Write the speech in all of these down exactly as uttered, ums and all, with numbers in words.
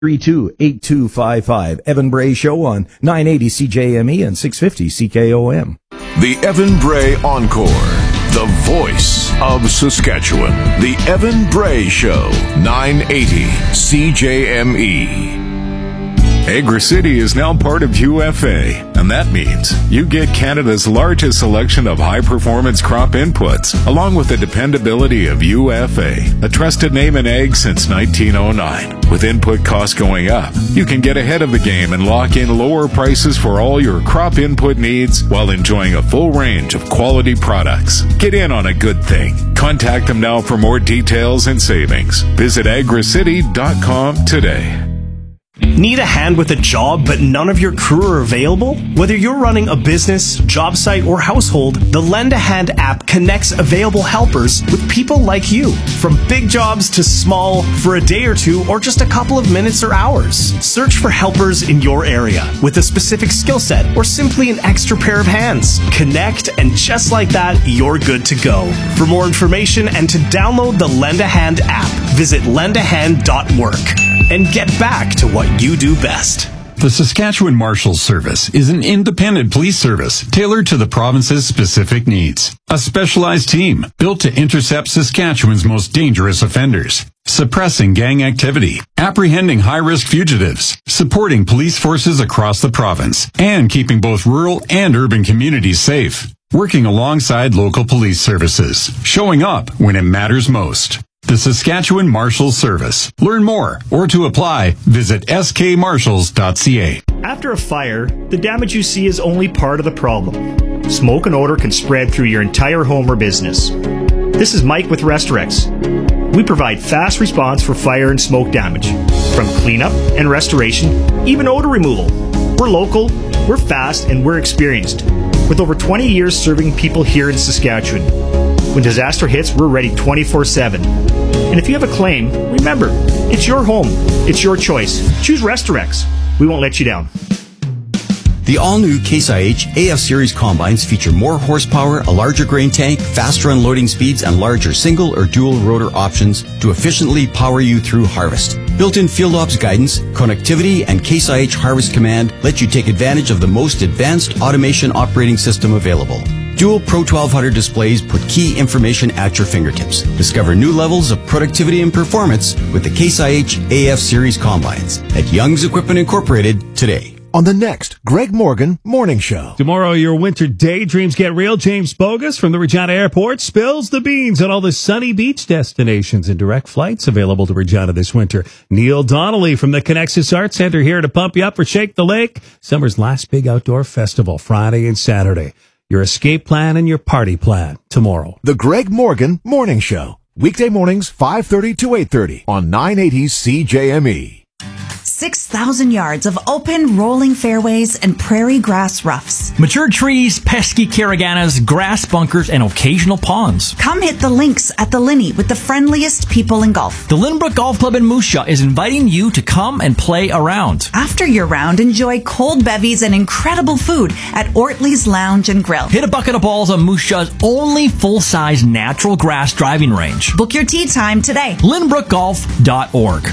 three two, eight two five five. Evan Bray Show on nine eighty C J M E and six fifty C K O M. The Evan Bray Encore, the voice of Saskatchewan. The Evan Bray Show, nine eighty C J M E. Agri-City is now part of U F A, and that means you get Canada's largest selection of high-performance crop inputs, along with the dependability of U F A, a trusted name in ag since nineteen oh nine. With input costs going up, you can get ahead of the game and lock in lower prices for all your crop input needs while enjoying a full range of quality products. Get in on a good thing. Contact them now for more details and savings. Visit agri city dot com today. Need a hand with a job, but none of your crew are available? Whether you're running a business, job site, or household, the Lend a Hand app connects available helpers with people like you. From big jobs to small, for a day or two, or just a couple of minutes or hours. Search for helpers in your area with a specific skill set or simply an extra pair of hands. Connect, and just like that, you're good to go. For more information and to download the Lend a Hand app, visit lend a hand dot work. And get back to what you do best. The Saskatchewan Marshals Service is an independent police service tailored to the province's specific needs. A specialized team built to intercept Saskatchewan's most dangerous offenders, suppressing gang activity, apprehending high-risk fugitives, supporting police forces across the province, and keeping both rural and urban communities safe. Working alongside local police services, showing up when it matters most. The Saskatchewan Marshals Service. Learn more or to apply, visit s k marshals dot c a. After a fire, the damage you see is only part of the problem. Smoke and odor can spread through your entire home or business. This is Mike with Restorex. We provide fast response for fire and smoke damage, from cleanup and restoration, even odor removal. We're local, we're fast, and we're experienced, with over twenty years serving people here in Saskatchewan. When disaster hits, we're ready twenty-four seven. And if you have a claim, remember, it's your home. It's your choice. Choose Restorex. We won't let you down. The all-new Case I H A F Series combines feature more horsepower, a larger grain tank, faster unloading speeds, and larger single or dual rotor options to efficiently power you through harvest. Built-in field ops guidance, connectivity, and Case I H Harvest Command let you take advantage of the most advanced automation operating system available. Dual Pro twelve hundred displays put key information at your fingertips. Discover new levels of productivity and performance with the Case I H A F Series combines at Young's Equipment Incorporated today. On the next Greg Morgan Morning Show. Tomorrow, your winter daydreams get real. James Bogus from the Regina Airport spills the beans on all the sunny beach destinations and direct flights available to Regina this winter. Neil Donnelly from the Connexus Arts Center here to pump you up for Shake the Lake, summer's last big outdoor festival, Friday and Saturday. Your escape plan and your party plan tomorrow. The Greg Morgan Morning Show. Weekday mornings, five thirty to eight thirty on nine eighty C J M E. six thousand yards of open, rolling fairways and prairie grass roughs. Mature trees, pesky caraganas, grass bunkers, and occasional ponds. Come hit the links at the Linney with the friendliest people in golf. The Lynbrook Golf Club in Moose Jaw is inviting you to come and play around. After your round, enjoy cold bevies and incredible food at Ortley's Lounge and Grill. Hit a bucket of balls on Moose Jaw's only full-size natural grass driving range. Book your tee time today. lynbrook golf dot org.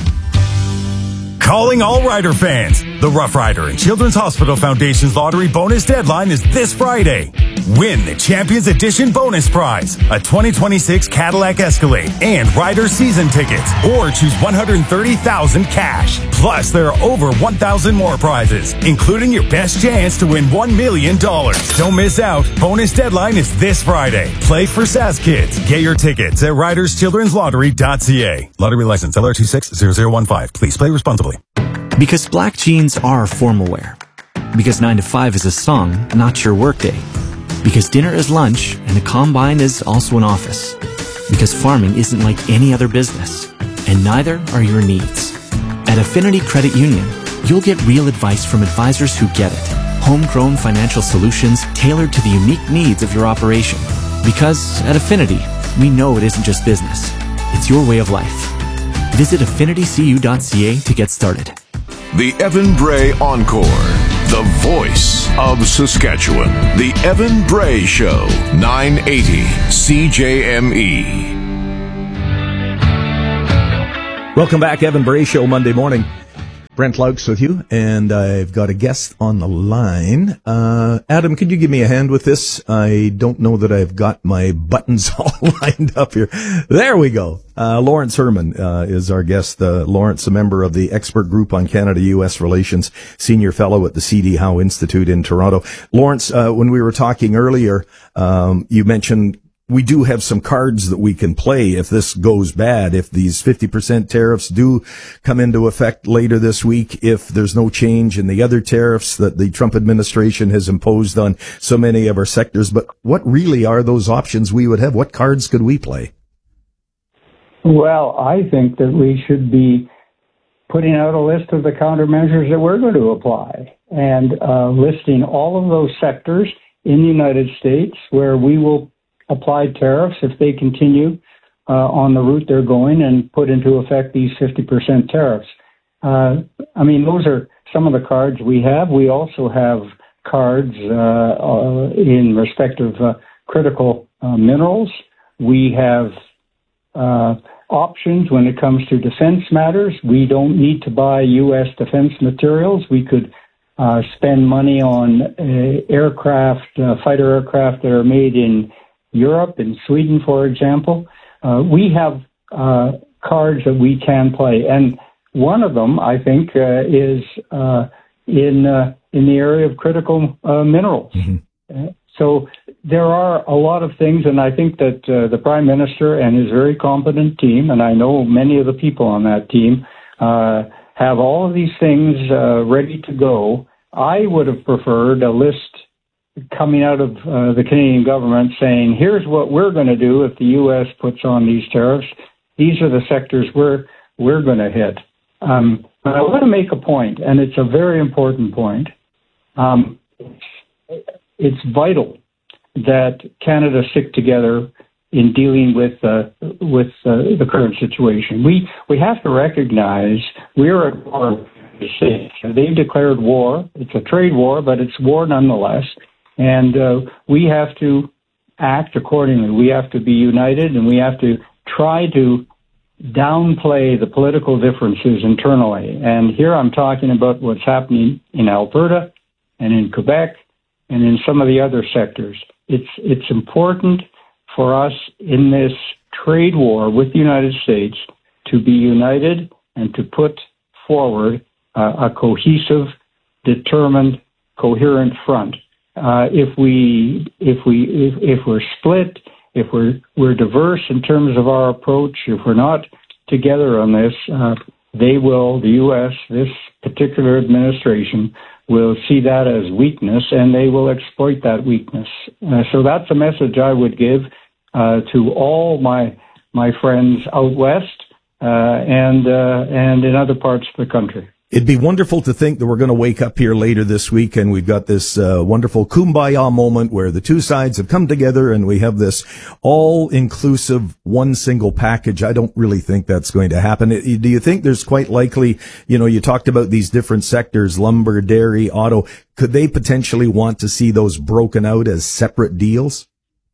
Calling all Rider fans. The Rough Rider and Children's Hospital Foundation's lottery bonus deadline is this Friday. Win the Champions Edition bonus prize, a twenty twenty-six Cadillac Escalade and Rider season tickets, or choose one hundred thirty thousand dollars cash. Plus, there are over one thousand more prizes, including your best chance to win one million dollars. Don't miss out. Bonus deadline is this Friday. Play for Sask Kids. Get your tickets at riders children's lottery dot c a. Lottery license L R two six zero zero one five. Please play responsibly. Because black jeans are formal wear. Because nine to five is a song, not your workday. Because dinner is lunch and the combine is also an office. Because farming isn't like any other business. And neither are your needs. At Affinity Credit Union, you'll get real advice from advisors who get it. Homegrown financial solutions tailored to the unique needs of your operation. Because at Affinity, we know it isn't just business. It's your way of life. Visit affinity c u dot c a to get started. The Evan Bray Encore, the voice of Saskatchewan. The Evan Bray Show, nine eighty C J M E. Welcome back, Evan Bray Show, Monday morning. Brent Laux with you, and I've got a guest on the line. Uh, Adam, could you give me a hand with this? I don't know that I've got my buttons all lined up here. There we go. Uh, Lawrence Herman uh, is our guest. Uh, Lawrence, a member of the Expert Group on Canada-U S Relations, Senior Fellow at the C D Howe Institute in Toronto. Lawrence, uh, when we were talking earlier, um, you mentioned we do have some cards that we can play if this goes bad, if these fifty percent tariffs do come into effect later this week, if there's no change in the other tariffs that the Trump administration has imposed on so many of our sectors. But what really are those options we would have? What cards could we play? Well, I think that we should be putting out a list of the countermeasures that we're going to apply and uh, listing all of those sectors in the United States where we will apply tariffs if they continue uh, on the route they're going and put into effect these fifty percent tariffs. Uh, I mean, those are some of the cards we have. We also have cards uh, uh, in respect of uh, critical uh, minerals. We have uh, options when it comes to defense matters. We don't need to buy U S defense materials. We could uh, spend money on uh, aircraft, uh, fighter aircraft that are made in Europe, in Sweden, for example. Uh, we have uh, cards that we can play, and one of them, I think, uh, is uh, in uh, in the area of critical uh, minerals. Mm-hmm. Uh, so there are a lot of things, and I think that uh, the Prime Minister and his very competent team, and I know many of the people on that team, uh, have all of these things uh, ready to go. I would have preferred a list coming out of uh, the Canadian government saying, here's what we're going to do if the U S puts on these tariffs. These are the sectors we're, we're going to hit. Um, but I want to make a point, and it's a very important point. Um, it's vital that Canada stick together in dealing with uh, with uh, the current situation. We we have to recognize we're at war with the States. They've declared war. It's a trade war, but it's war nonetheless. And uh, we have to act accordingly. We have to be united, and we have to try to downplay the political differences internally. And here I'm talking about what's happening in Alberta and in Quebec and in some of the other sectors. It's it's important for us in this trade war with the United States to be united and to put forward uh, a cohesive, determined, coherent front. Uh, if we if we if, if we're split, if we're we're diverse in terms of our approach, if we're not together on this, uh, they will, the U S, this particular administration, will see that as weakness, and they will exploit that weakness. Uh, so that's a message I would give uh, to all my my friends out west uh, and uh, and in other parts of the country. It'd be wonderful to think that we're going to wake up here later this week and we've got this uh, wonderful kumbaya moment where the two sides have come together and we have this all-inclusive one single package. I don't really think that's going to happen. Do you think there's quite likely, you know, you talked about these different sectors, lumber, dairy, auto. Could they potentially want to see those broken out as separate deals?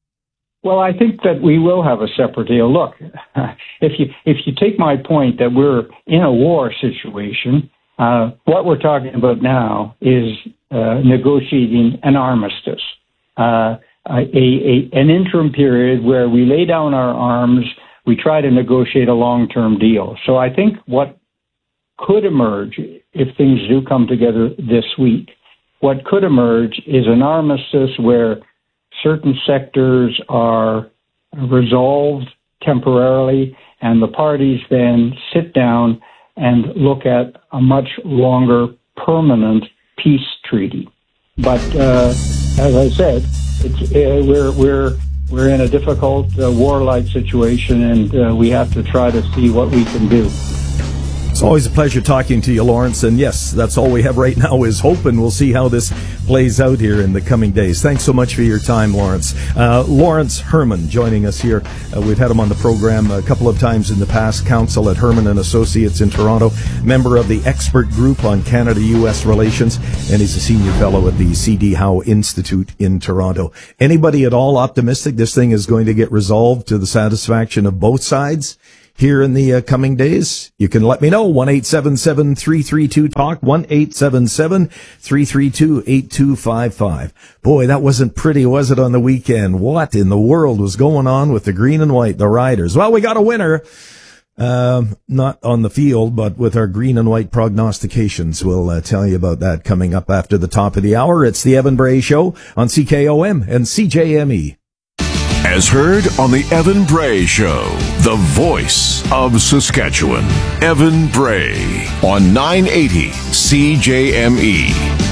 Well, I think that we will have a separate deal. Look, if you if you take my point that we're in a war situation, Uh, what we're talking about now is uh, negotiating an armistice, uh, a, a, an interim period where we lay down our arms, we try to negotiate a long-term deal. So I think what could emerge, if things do come together this week, what could emerge is an armistice where certain sectors are resolved temporarily and the parties then sit down and look at a much longer permanent peace treaty. But uh, as I said, it's, uh, we're we're we're in a difficult uh, war-like situation, and uh, we have to try to see what we can do. It's always a pleasure talking to you, Lawrence. And yes, that's all we have right now is hope, and we'll see how this plays out here in the coming days. Thanks so much for your time, Lawrence. Uh, Lawrence Herman joining us here. Uh, we've had him on the program a couple of times in the past. Counsel at Herman and Associates in Toronto, member of the Expert Group on Canada-U S Relations, and he's a senior fellow at the C D Howe Institute in Toronto. Anybody at all optimistic this thing is going to get resolved to the satisfaction of both sides? here in the uh, coming days, you can let me know. one eight seven seven, three three two, talk, one eight seven seven, three three two, eight two five five. Boy, that wasn't pretty, was it, on the weekend? What in the world was going on with the green and white, the Riders? Well, we got a winner. Um, not on the field, but with our green and white prognostications. We'll uh, tell you about that coming up after the top of the hour. It's the Evan Bray Show on C K O M and C J M E. As heard on the Evan Bray Show, the voice of Saskatchewan. Evan Bray on nine eighty C J M E.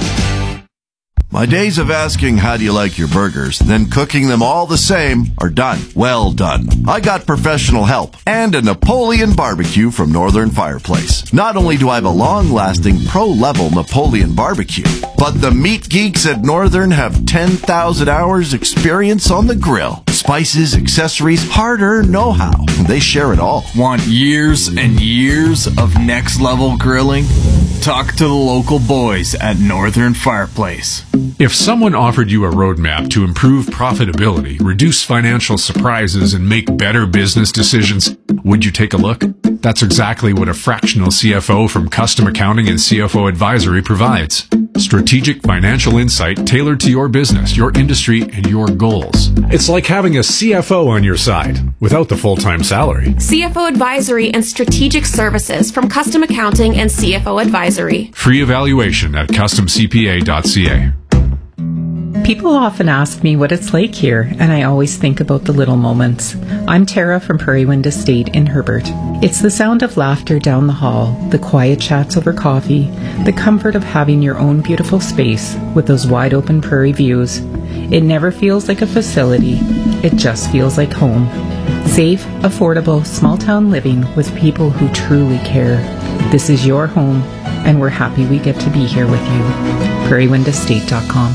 My days of asking how do you like your burgers, then cooking them all the same are done. Well done. I got professional help and a Napoleon barbecue from Northern Fireplace. Not only do I have a long-lasting pro-level Napoleon barbecue, but the meat geeks at Northern have ten thousand hours experience on the grill. Spices, accessories, hard-earned know-how. They share it all. Want years and years of next-level grilling? Talk to the local boys at Northern Fireplace. If someone offered you a roadmap to improve profitability, reduce financial surprises, and make better business decisions, would you take a look? That's exactly what a fractional C F O from Custom Accounting and C F O Advisory provides. Strategic financial insight tailored to your business, your industry, and your goals. It's like having a C F O on your side without the full-time salary. C F O Advisory and Strategic Services from Custom Accounting and C F O Advisory. Free evaluation at custom c p a dot c a. People often ask me what it's like here, and I always think about the little moments. I'm Tara from Prairie Wind Estate in Herbert. It's the sound of laughter down the hall, the quiet chats over coffee, the comfort of having your own beautiful space with those wide open prairie views. It never feels like a facility. It just feels like home. Safe, affordable, small town living with people who truly care. This is your home, and we're happy we get to be here with you. prairie wind estate dot com.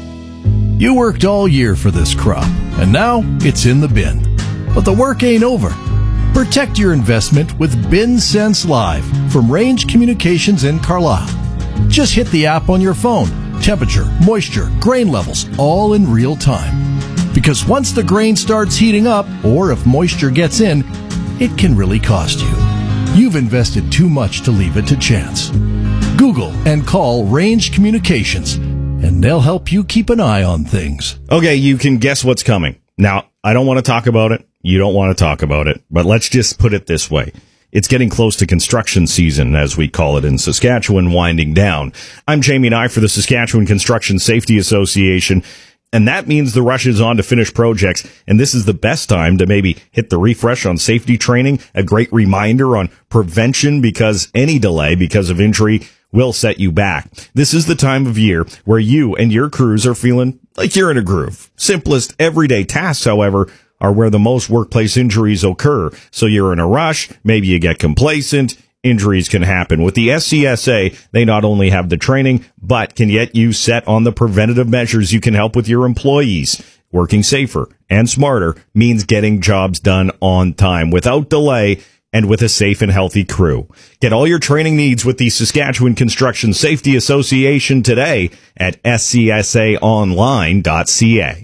You worked all year for this crop, and now it's in the bin. But the work ain't over. Protect your investment with Bin Sense Live from Range Communications in Carlisle. Just hit the app on your phone. Temperature, moisture, grain levels, all in real time. Because once the grain starts heating up, or if moisture gets in, it can really cost you. You've invested too much to leave it to chance. Google and call Range Communications, and they'll help you keep an eye on things. Okay, you can guess what's coming. Now, I don't want to talk about it. You don't want to talk about it. But let's just put it this way. It's getting close to construction season, as we call it in Saskatchewan, winding down. I'm Jamie Nye for the Saskatchewan Construction Safety Association, and that means the rush is on to finish projects, and this is the best time to maybe hit the refresh on safety training, a great reminder on prevention, because any delay because of injury will set you back. This is the time of year where you and your crews are feeling like you're in a groove. Simplest everyday tasks, however, are where the most workplace injuries occur. So you're in a rush, maybe you get complacent, injuries can happen. With the S C S A, they not only have the training, but can get you set on the preventative measures you can help with your employees. Working safer and smarter means getting jobs done on time, without delay, and with a safe and healthy crew. Get all your training needs with the Saskatchewan Construction Safety Association today at s c s a online dot c a.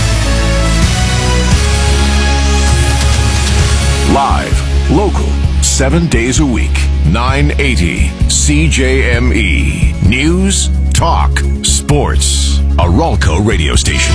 Live, local, seven days a week, nine eighty C J M E. News, talk, sports. A Ralco radio station.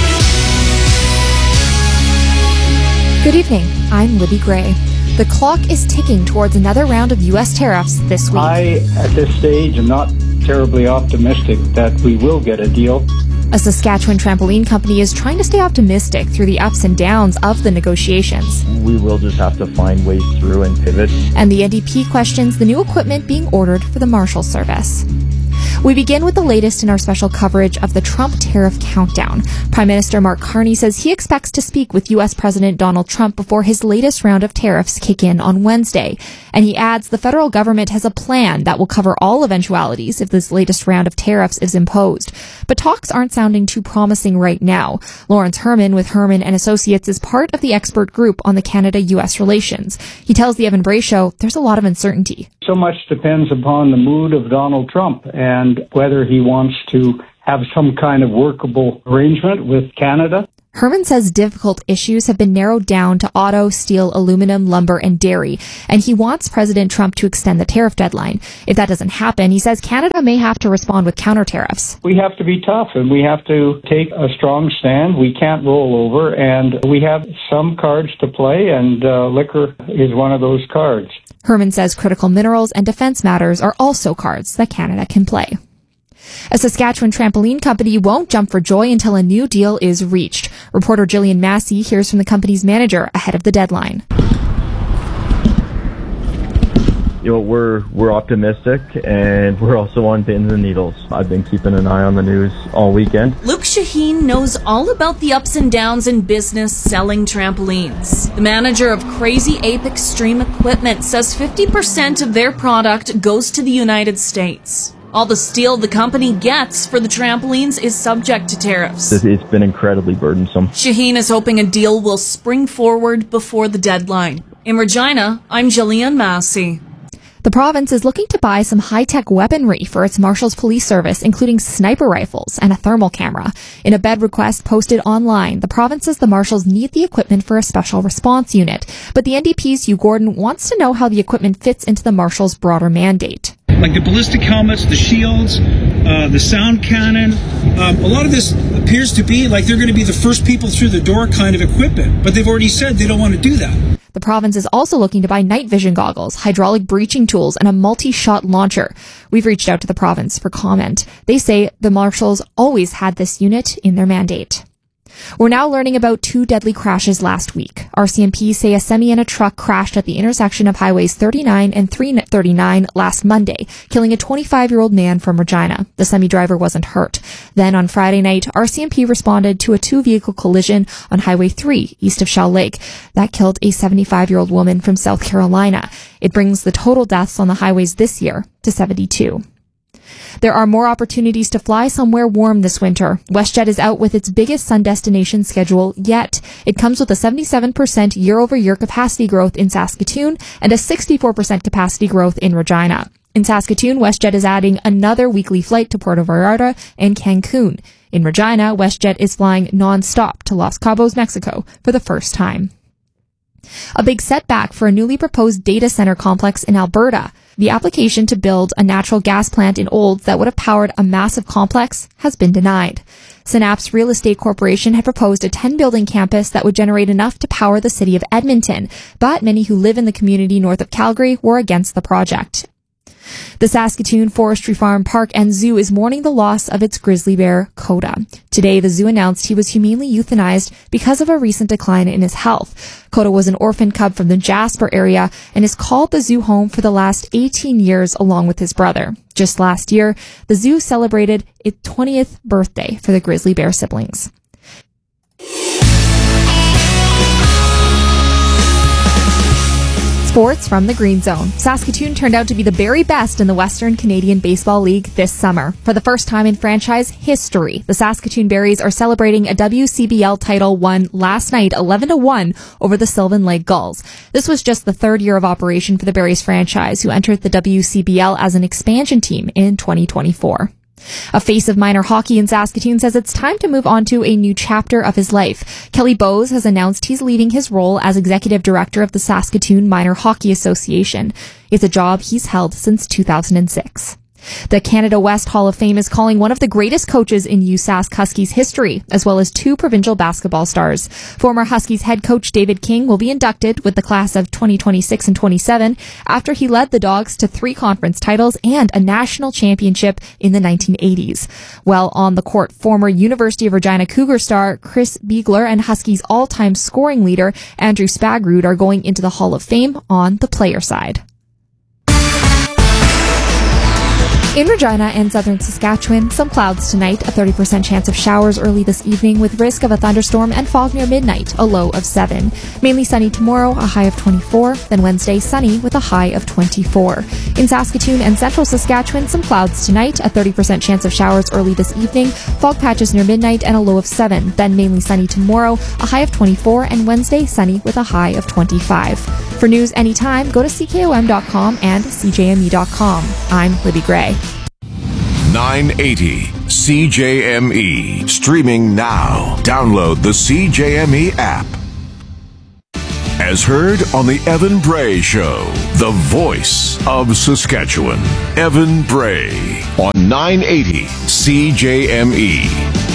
Good evening. I'm Libby Gray. The clock is ticking towards another round of U S tariffs this week. I, at this stage, am not terribly optimistic that we will get a deal. A Saskatchewan trampoline company is trying to stay optimistic through the ups and downs of the negotiations. We will just have to find ways through and pivot. And the N D P questions the new equipment being ordered for the Marshal Service. We begin with the latest in our special coverage of the Trump tariff countdown. Prime Minister Mark Carney says he expects to speak with U S President Donald Trump before his latest round of tariffs kick in on Wednesday. And he adds the federal government has a plan that will cover all eventualities if this latest round of tariffs is imposed. But talks aren't sounding too promising right now. Lawrence Herman with Herman and Associates is part of the expert group on the Canada-U S relations. He tells the Evan Bray Show there's a lot of uncertainty. So much depends upon the mood of Donald Trump and whether he wants to have some kind of workable arrangement with Canada. Herman says difficult issues have been narrowed down to auto, steel, aluminum, lumber, and dairy, and he wants President Trump to extend the tariff deadline. If that doesn't happen, he says Canada may have to respond with counter tariffs. We have to be tough, and we have to take a strong stand. We can't roll over, and we have some cards to play, and uh, liquor is one of those cards. Herman says critical minerals and defense matters are also cards that Canada can play. A Saskatchewan trampoline company won't jump for joy until a new deal is reached. Reporter Jillian Massey hears from the company's manager ahead of the deadline. You know, we're we're optimistic, and we're also on pins and needles. I've been keeping an eye on the news all weekend. Luke Shaheen knows all about the ups and downs in business selling trampolines. The manager of Crazy Ape Extreme Equipment says fifty percent of their product goes to the United States. All the steel the company gets for the trampolines is subject to tariffs. It's been incredibly burdensome. Shaheen is hoping a deal will spring forward before the deadline. In Regina, I'm Jillian Massey. The province is looking to buy some high-tech weaponry for its Marshals Police Service, including sniper rifles and a thermal camera. In a bed request posted online, the province says the Marshals need the equipment for a special response unit. But the N D P's Hugh Gordon wants to know how the equipment fits into the Marshals' broader mandate. Like the ballistic helmets, the shields, uh, the sound cannon. Um, a lot of this appears to be like they're going to be the first people through the door kind of equipment, but they've already said they don't want to do that. The province is also looking to buy night vision goggles, hydraulic breaching tools, and a multi-shot launcher. We've reached out to the province for comment. They say the Marshals always had this unit in their mandate. We're now learning about two deadly crashes last week. R C M P say a semi and a truck crashed at the intersection of highways thirty-nine and three thirty-nine last Monday, killing a twenty-five-year-old man from Regina. The semi driver wasn't hurt. Then on Friday night, R C M P responded to a two-vehicle collision on Highway three east of Shell Lake. That killed a seventy-five-year-old woman from South Carolina. It brings the total deaths on the highways this year to seventy-two. There are more opportunities to fly somewhere warm this winter. WestJet is out with its biggest sun destination schedule yet. It comes with a seventy-seven percent year-over-year capacity growth in Saskatoon and a sixty-four percent capacity growth in Regina. In Saskatoon, WestJet is adding another weekly flight to Puerto Vallarta and Cancun. In Regina, WestJet is flying non-stop to Los Cabos, Mexico for the first time. A big setback for a newly proposed data center complex in Alberta. The application to build a natural gas plant in Olds that would have powered a massive complex has been denied. Synapse Real Estate Corporation had proposed a ten-building campus that would generate enough to power the city of Edmonton, but many who live in the community north of Calgary were against the project. The Saskatoon Forestry Farm Park and Zoo is mourning the loss of its grizzly bear, Coda. Today, the zoo announced he was humanely euthanized because of a recent decline in his health. Coda was an orphan cub from the Jasper area and is called the zoo home for the last eighteen years along with his brother. Just last year, the zoo celebrated its twentieth birthday for the grizzly bear siblings. Sports from the Green Zone. Saskatoon turned out to be the very best in the Western Canadian Baseball League this summer. For the first time in franchise history, the Saskatoon Berries are celebrating a W C B L title won last night eleven to one over the Sylvan Lake Gulls. This was just the third year of operation for the Berries franchise, who entered the W C B L as an expansion team in twenty twenty-four. A face of minor hockey in Saskatoon says it's time to move on to a new chapter of his life. Kelly Bowes has announced he's leaving his role as executive director of the Saskatoon Minor Hockey Association. It's a job he's held since two thousand six. The Canada West Hall of Fame is calling one of the greatest coaches in U S A S Huskies history, as well as two provincial basketball stars. Former Huskies head coach David King will be inducted with the class of twenty twenty-six and twenty-seven after he led the Dogs to three conference titles and a national championship in the nineteen eighties. While on the court, former University of Regina Cougar star Chris Beagler and Huskies all-time scoring leader Andrew Spagrud are going into the Hall of Fame on the player side. In Regina and southern Saskatchewan, some clouds tonight, a thirty percent chance of showers early this evening with risk of a thunderstorm and fog near midnight, a low of seven. Mainly sunny tomorrow, a high of twenty-four, then Wednesday sunny with a high of twenty-four. In Saskatoon and central Saskatchewan, some clouds tonight, a thirty percent chance of showers early this evening, fog patches near midnight and a low of seven, then mainly sunny tomorrow, a high of twenty-four, and Wednesday sunny with a high of twenty-five. For news anytime, go to C K O M dot com and C J M E dot com. I'm Libby Gray. nine eighty C J M E. Streaming now. Download the C J M E app. As heard on the Evan Bray Show, the voice of Saskatchewan. Evan Bray on nine eighty C J M E.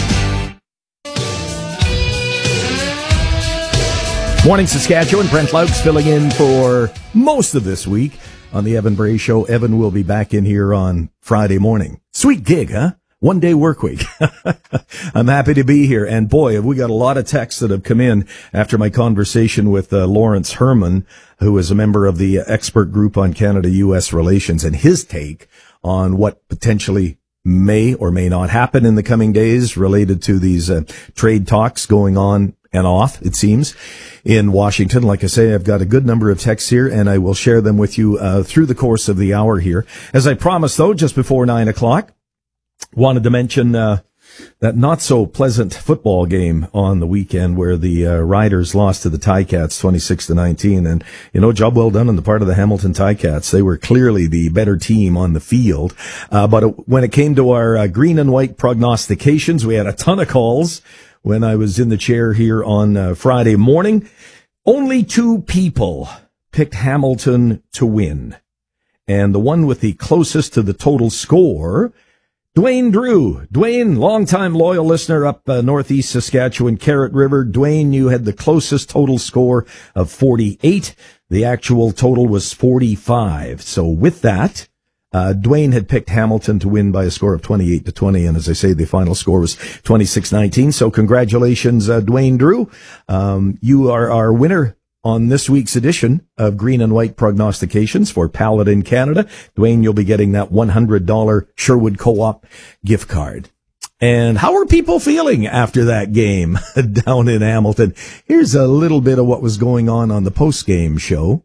Morning, Saskatchewan. Brent Laux filling in for most of this week on the Evan Bray Show. Evan will be back in here on Friday morning. Sweet gig, huh? One day work week. I'm happy to be here. And boy, have we got a lot of texts that have come in after my conversation with uh, Lawrence Herman, who is a member of the expert group on Canada-U S relations, and his take on what potentially may or may not happen in the coming days related to these uh, trade talks going on and off, it seems, in Washington. Like I say, I've got a good number of texts here, and I will share them with you uh, through the course of the hour here. As I promised, though, just before nine o'clock, wanted to mention uh, that not-so-pleasant football game on the weekend where the uh, Riders lost to the Ticats twenty-six to nineteen. And, you know, job well done on the part of the Hamilton Ticats. They were clearly the better team on the field. Uh, but it, when it came to our uh, green and white prognostications, we had a ton of calls when I was in the chair here on uh, Friday morning. Only two people picked Hamilton to win. And the one with the closest to the total score, Dwayne Drew. Dwayne, longtime loyal listener up uh, northeast Saskatchewan, Carrot River. Dwayne, you had the closest total score of forty-eight. The actual total was forty-five. So with that, uh, Dwayne had picked Hamilton to win by a score of twenty-eight to twenty. And as I say, the final score was twenty-six nineteen. So congratulations, uh, Dwayne Drew. Um, you are our winner on this week's edition of Green and White Prognostications for Paladin Canada. Dwayne, you'll be getting that one hundred dollars Sherwood Co-op gift card. And how are people feeling after that game down in Hamilton? Here's a little bit of what was going on on the post-game show.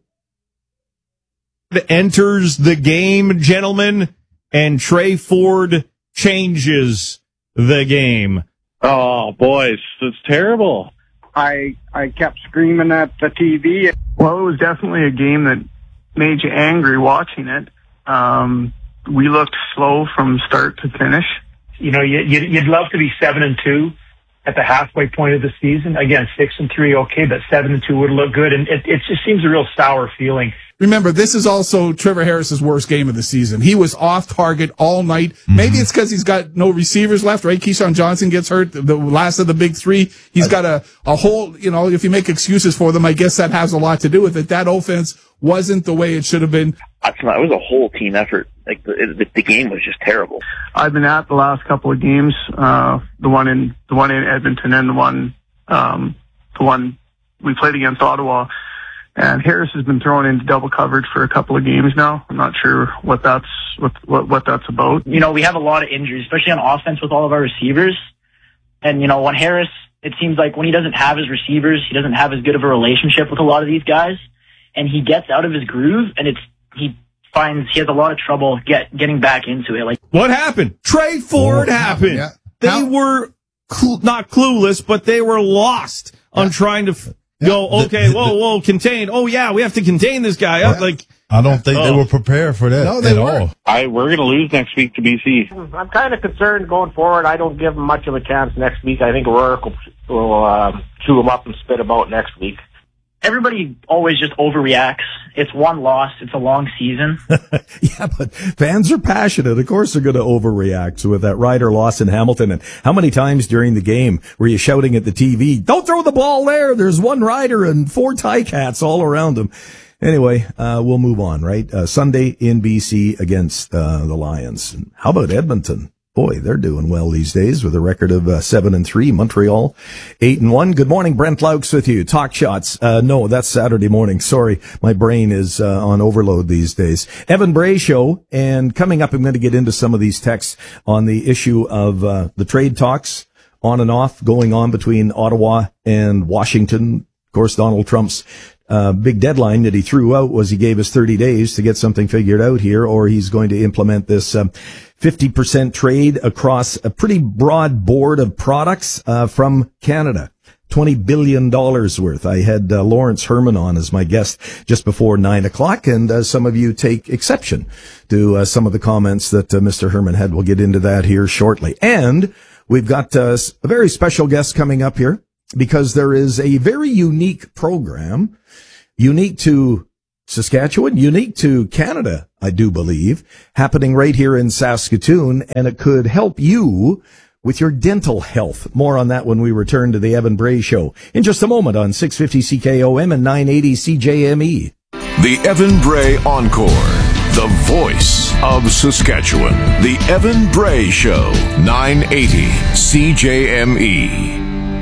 Enters the game, gentlemen, and Trey Ford changes the game. Oh, boys, it's terrible. I I kept screaming at the T V. Well, it was definitely a game that made you angry watching it. Um, we looked slow from start to finish. You know, you, you'd love to be seven and two at the halfway point of the season. Again, six and three, okay, but seven and two would look good, and it, it just seems a real sour feeling. Remember, this is also Trevor Harris's worst game of the season. He was off target all night. Mm-hmm. Maybe it's because he's got no receivers left, right? Keyshawn Johnson gets hurt, the, the last of the big three. He's got a, a whole, you know, if you make excuses for them, I guess that has a lot to do with it. That offense wasn't the way it should have been. It was a whole team effort. Like the, it, the game was just terrible. I've been at the last couple of games, uh, the one in, the one in Edmonton and the one, um, the one we played against Ottawa. And Harris has been thrown into double coverage for a couple of games now. I'm not sure what that's what, what what that's about. You know, we have a lot of injuries, especially on offense with all of our receivers. And, you know, when Harris, it seems like when he doesn't have his receivers, he doesn't have as good of a relationship with a lot of these guys. And he gets out of his groove, and it's he finds he has a lot of trouble get getting back into it. Like, what happened? Trey Ford oh, happened. Yeah. They How? were cl- not clueless, but they were lost yeah. on trying to... F- Go, okay, the, the, whoa, whoa, contain. Oh, yeah, we have to contain this guy. Yeah. Like, I don't think oh. they were prepared for that no, they at weren't. all. I, we're going to lose next week to B C. I'm kind of concerned going forward. I don't give them much of a chance next week. I think Rourke will, will uh, chew them up and spit them out next week. Everybody always just overreacts. It's one loss. It's a long season. Yeah, but fans are passionate. Of course they're going to overreact. So with that Rider loss in Hamilton, and how many times during the game were you shouting at the T V, don't throw the ball there. There's one Rider and four Ticats all around him. Anyway, uh, we'll move on, right? Uh, Sunday in B C against uh, the Lions. How about Edmonton? Boy, they're doing well these days with a record of uh, seven and three. Montreal, eight and one. Good morning, Brent Laux with you. Talk shots. Uh, no, that's Saturday morning. Sorry, my brain is uh, on overload these days. Evan Bray Show, and coming up, I'm going to get into some of these texts on the issue of uh, the trade talks on and off going on between Ottawa and Washington. Of course, Donald Trump's Uh, big deadline that he threw out was he gave us thirty days to get something figured out here, or he's going to implement this um, fifty percent trade across a pretty broad board of products uh, from Canada. twenty billion dollars worth. I had uh, Lawrence Herman on as my guest just before nine o'clock, and uh, some of you take exception to uh, some of the comments that uh, Mister Herman had. We'll get into that here shortly. And we've got uh, a very special guest coming up here because there is a very unique program, unique to Saskatchewan, unique to Canada, I do believe, happening right here in Saskatoon, and it could help you with your dental health. More on that when we return to the Evan Bray Show in just a moment on six fifty C K O M and nine eighty C J M E. The Evan Bray Encore, the voice of Saskatchewan. The Evan Bray Show, nine eighty C J M E.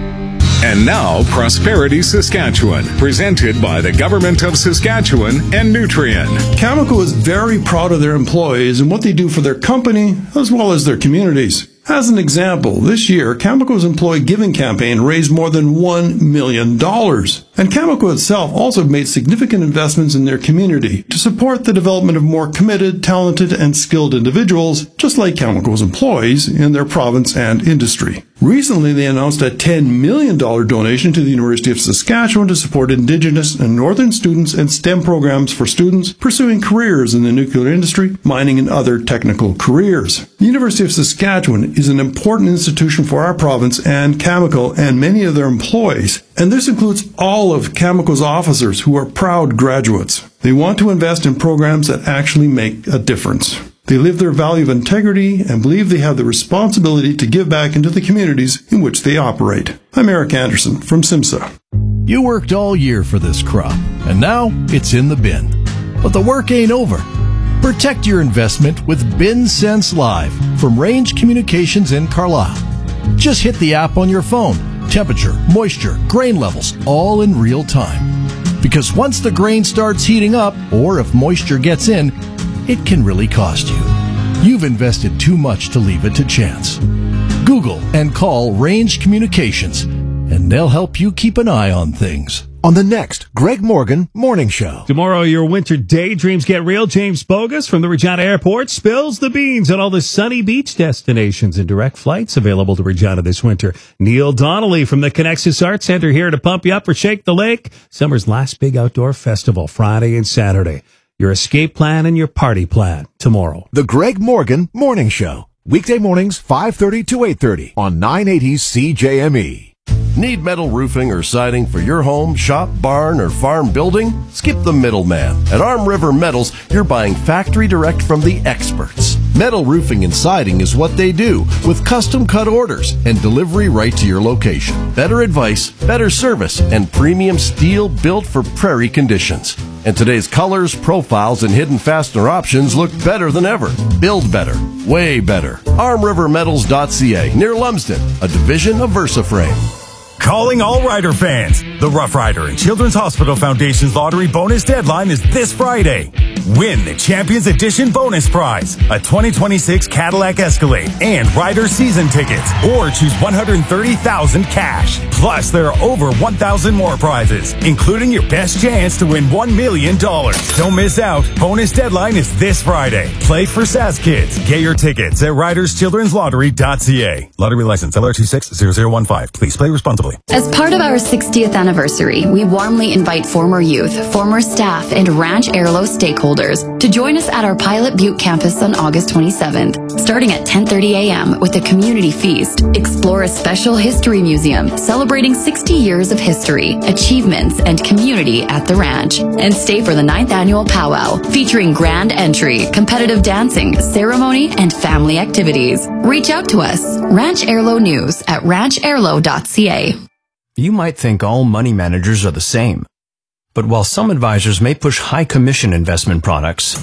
And now, Prosperity Saskatchewan, presented by the Government of Saskatchewan and Nutrien. Cameco is very proud of their employees and what they do for their company as well as their communities. As an example, this year, Cameco's employee giving campaign raised more than one million dollars. And Cameco itself also made significant investments in their community to support the development of more committed, talented, and skilled individuals, just like Cameco's employees in their province and industry. Recently, they announced a ten million dollars donation to the University of Saskatchewan to support Indigenous and Northern students and STEM programs for students pursuing careers in the nuclear industry, mining, and other technical careers. The University of Saskatchewan is an important institution for our province and Cameco and many of their employees, and this includes all of Cameco's officers who are proud graduates. They want to invest in programs that actually make a difference. They live their value of integrity and believe they have the responsibility to give back into the communities in which they operate. I'm Eric Anderson from SIMSA. You worked all year for this crop, and now it's in the bin. But the work ain't over. Protect your investment with Bin Sense Live from Range Communications in Carlisle. Just hit the app on your phone. Temperature, moisture, grain levels, all in real time. Because once the grain starts heating up, or if moisture gets in, it can really cost you. You've invested too much to leave it to chance. Google and call Range Communications, and they'll help you keep an eye on things. On the next Greg Morgan Morning Show. Tomorrow, your winter daydreams get real. James Bogus from the Regina Airport spills the beans on all the sunny beach destinations and direct flights available to Regina this winter. Neil Donnelly from the Connexus Arts Center here to pump you up for Shake the Lake, summer's last big outdoor festival, Friday and Saturday. Your escape plan and your party plan tomorrow. The Greg Morgan Morning Show. Weekday mornings, five thirty to eight thirty on nine eighty C J M E. Need metal roofing or siding for your home, shop, barn, or farm building? Skip the middleman. At Arm River Metals, you're buying factory direct from the experts. Metal roofing and siding is what they do, with custom cut orders and delivery right to your location. Better advice, better service, and premium steel built for prairie conditions. And today's colors, profiles, and hidden fastener options look better than ever. Build better. Way better. arm river metals dot c a, near Lumsden, a division of VersaFrame. Calling all Rider fans. The Rough Rider and Children's Hospital Foundation's lottery bonus deadline is this Friday. Win the Champions Edition bonus prize, a twenty twenty-six Cadillac Escalade and Rider season tickets, or choose one hundred thirty thousand dollars cash. Plus, there are over one thousand more prizes, including your best chance to win one million dollars. Don't miss out. Bonus deadline is this Friday. Play for Sask Kids. Get your tickets at riders children's lottery dot c a. Lottery license L R two six zero zero one five. Please play responsibly. As part of our sixtieth anniversary, we warmly invite former youth, former staff, and Ranch Airlo stakeholders to join us at our Pilot Butte campus on August twenty-seventh, starting at ten thirty a.m. with a community feast. Explore a special history museum celebrating sixty years of history, achievements, and community at the ranch. And stay for the ninth annual powwow, featuring grand entry, competitive dancing, ceremony, and family activities. Reach out to us, Ranch Airlo News at ranch airlo dot c a. You might think all money managers are the same. But while some advisors may push high commission investment products,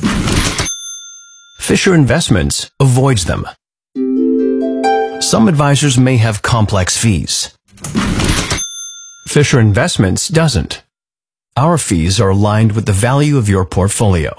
Fisher Investments avoids them. Some advisors may have complex fees. Fisher Investments doesn't. Our fees are aligned with the value of your portfolio.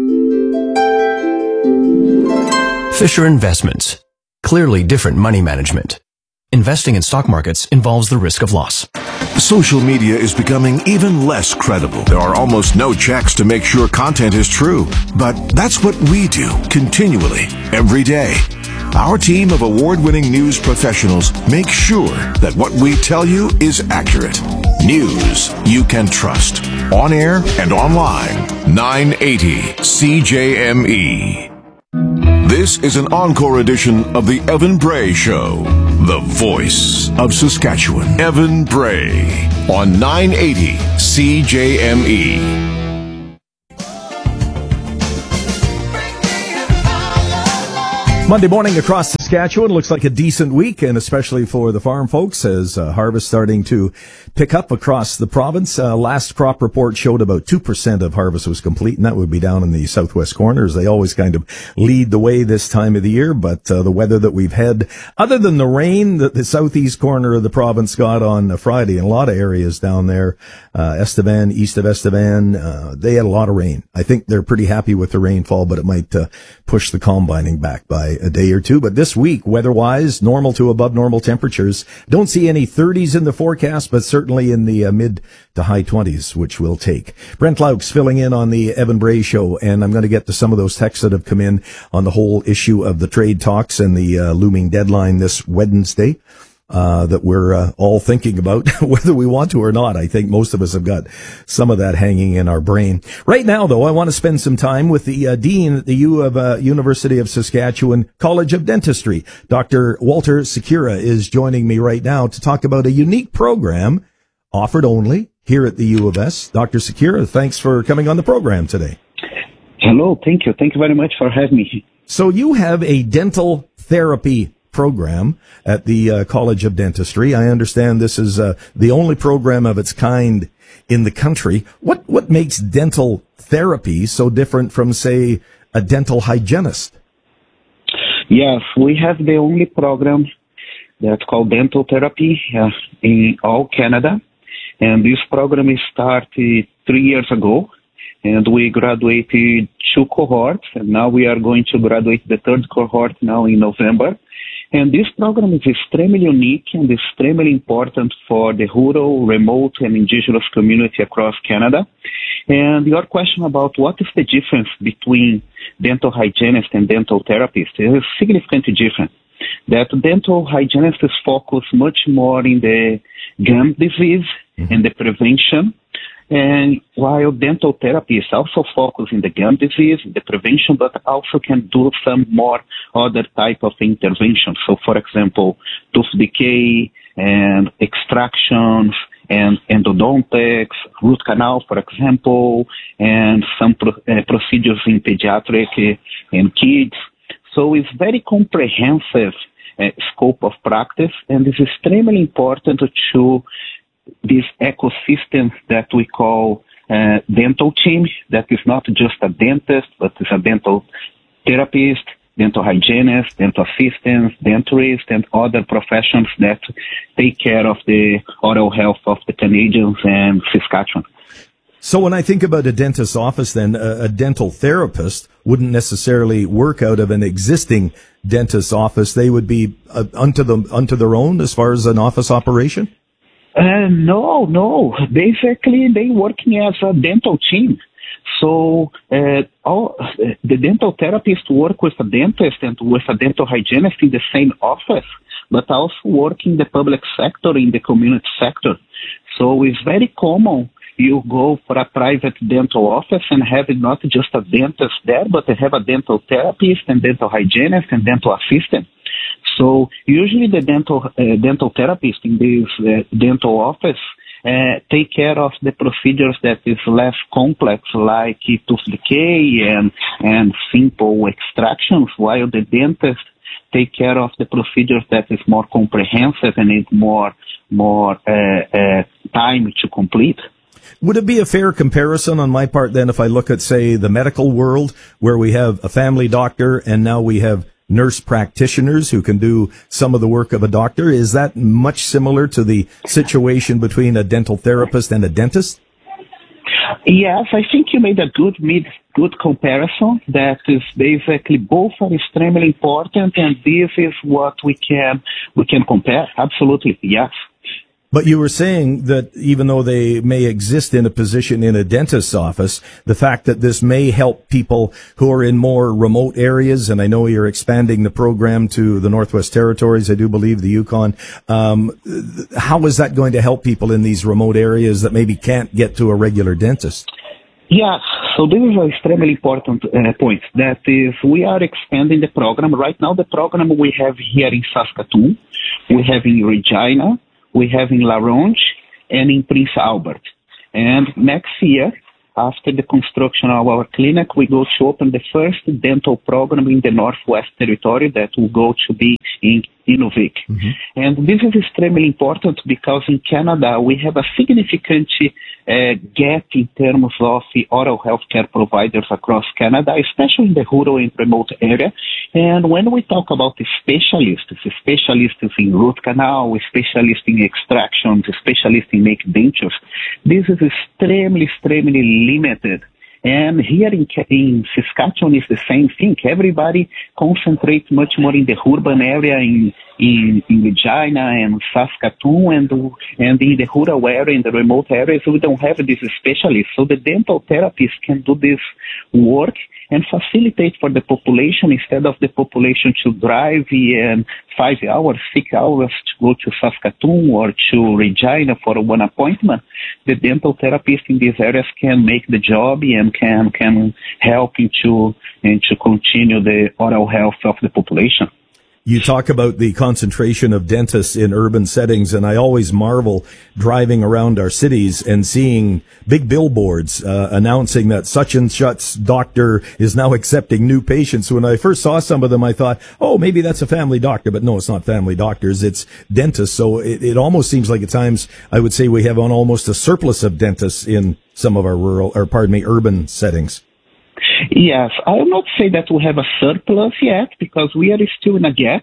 Fisher Investments. Clearly different money management. Investing in stock markets involves the risk of loss. Social media is becoming even less credible. There are almost no checks to make sure content is true. But that's what we do continually, every day. Our team of award-winning news professionals make sure that what we tell you is accurate. News you can trust. On air and online. nine eighty C J M E. This is an encore edition of the Evan Bray Show. The voice of Saskatchewan. Evan Bray on nine eighty C J M E. Monday morning across Saskatchewan looks like a decent week, and especially for the farm folks as uh, harvest starting to pick up across the province. Uh, last crop report showed about two percent of harvest was complete, and that would be down in the southwest corners. They always kind of lead the way this time of the year, but uh, the weather that we've had, other than the rain that the southeast corner of the province got on uh, Friday in a lot of areas down there, uh, Estevan, east of Estevan, uh, they had a lot of rain. I think they're pretty happy with the rainfall, but it might uh, push the combining back by a day or two. But this week, weather-wise, normal to above normal temperatures. Don't see any thirties in the forecast, but certainly in the uh, mid to high twenties, which we'll take. Brent Laux filling in on the Evan Bray Show, and I'm going to get to some of those texts that have come in on the whole issue of the trade talks and the uh, looming deadline this Wednesday. Uh, that we're uh, all thinking about, whether we want to or not. I think most of us have got some of that hanging in our brain. Right now, though, I want to spend some time with the uh, Dean at the U of uh, University of Saskatchewan College of Dentistry. Doctor Walter Sikira is joining me right now to talk about a unique program offered only here at the U of S. Doctor Sikira, thanks for coming on the program today. Hello, thank you. Thank you very much for having me. So you have a dental therapy program at the uh, College of Dentistry. I understand this is uh, the only program of its kind in the country. What what makes dental therapy so different from, say, a dental hygienist? Yes, we have the only program that's called dental therapy uh, in all Canada. And this program started three years ago. And we graduated two cohorts. And now we are going to graduate the third cohort now in November. And this program is extremely unique and extremely important for the rural, remote, and indigenous community across Canada. And your question about what is the difference between dental hygienist and dental therapist is significantly different. That dental hygienist is focused much more in the gum disease mm-hmm. and the prevention. And while dental therapy is also focused in the gum disease, the prevention, but also can do some more other type of interventions. So, for example, tooth decay and extractions and endodontics, root canal, for example, and some pro- uh, procedures in pediatric uh, and kids. So it's very comprehensive uh, scope of practice, and it's extremely important to this ecosystem that we call uh, dental team, that is not just a dentist, but is a dental therapist, dental hygienist, dental assistants, denturist, and other professions that take care of the oral health of the Canadians and Saskatchewan. So when I think about a dentist's office, then a, a dental therapist wouldn't necessarily work out of an existing dentist's office. They would be uh, unto them, unto their own as far as an office operation? Uh, no, no. Basically, they working as a dental team. So uh, all, uh, the dental therapist work with a dentist and with a dental hygienist in the same office, but also work in the public sector, in the community sector. So it's very common you go for a private dental office and have not just a dentist there, but they have a dental therapist and dental hygienist and dental assistant. So usually the dental uh, dental therapist in this uh, dental office uh, take care of the procedures that is less complex, like tooth decay and and simple extractions, while the dentist take care of the procedures that is more comprehensive and need more more uh, uh, time to complete. Would it be a fair comparison on my part then if I look at, say, the medical world, where we have a family doctor and now we have nurse practitioners who can do some of the work of a doctor? Is that much similar to the situation between a dental therapist and a dentist? Yes, I think you made a good mid, good comparison. That is basically both are extremely important, and this is what we can we can compare. Absolutely, yes. But you were saying that even though they may exist in a position in a dentist's office, the fact that this may help people who are in more remote areas, and I know you're expanding the program to the Northwest Territories, I do believe the Yukon. Um, how is that going to help people in these remote areas that maybe can't get to a regular dentist? Yeah, so this is an extremely important uh, point. That is, we are expanding the program. Right now, the program we have here in Saskatoon, we have in Regina, we have in La Ronge, and in Prince Albert. And next year, after the construction of our clinic, we go to open the first dental program in the Northwest Territory that will go to be in Inuvik. Mm-hmm. And this is extremely important because in Canada, we have a significant uh, gap in terms of the oral health care providers across Canada, especially in the rural and remote area. And when we talk about the specialists, specialists in root canal, specialists in extractions, specialists in make dentures, this is extremely, extremely limited. And here in, in Saskatchewan is the same thing. Everybody concentrates much more in the urban area in, in, in Regina and Saskatoon, and, and in the rural area, in the remote areas, we don't have these specialists. So the dental therapists can do this work and facilitate for the population instead of the population to drive and five hours, six hours to go to Saskatoon or to Regina for one appointment. The dental therapist in these areas can make the job and can can help into and to continue the oral health of the population. You talk about the concentration of dentists in urban settings, and I always marvel driving around our cities and seeing big billboards uh, announcing that such and such doctor is now accepting new patients. When I first saw some of them, I thought, oh, maybe that's a family doctor, but no, it's not family doctors, it's dentists. So it, it almost seems like at times I would say we have an almost a surplus of dentists in some of our rural, or pardon me, urban settings. Yes, I will not say that we have a surplus yet because we are still in a gap,